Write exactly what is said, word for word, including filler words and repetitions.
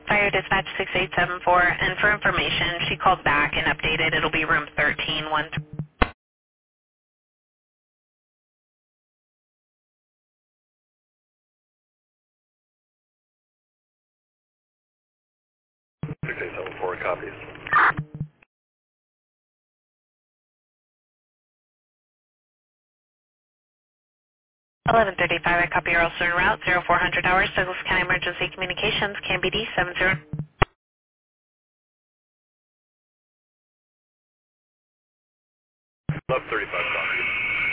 Fire dispatch six eight seven four, and for information, she called back and updated. It'll be room thirteen one. six eight seven four copies. eleven thirty-five, I copy your also en route, zero four hundred hours, Douglas County Emergency Communications, C A M B D seven zero. eleven thirty-five,